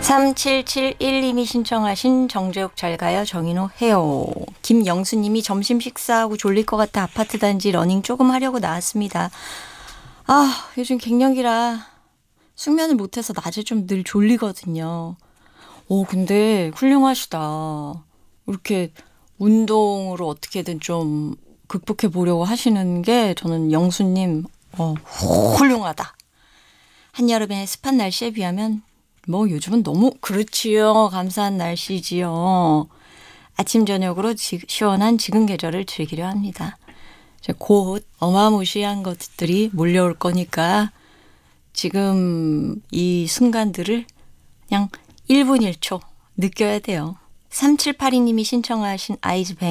3771님이 신청하신 정재욱 잘 가요 정인호 해요. 김영수님이 점심 식사하고 졸릴 것 같아 아파트 단지 러닝 조금 하려고 나왔습니다. 아 요즘 갱년기라 숙면을 못해서 낮에 좀 늘 졸리거든요. 오 근데 훌륭하시다. 이렇게 운동으로 어떻게든 좀 극복해 보려고 하시는 게 저는 영수님 훌륭하다. 한여름의 습한 날씨에 비하면 뭐 요즘은 너무 그렇지요. 감사한 날씨지요. 아침 저녁으로 시원한 지금 계절을 즐기려 합니다. 이제 곧 어마무시한 것들이 몰려올 거니까 지금 이 순간들을 그냥 1분 1초 느껴야 돼요. 3782님이 신청하신 아이즈뱅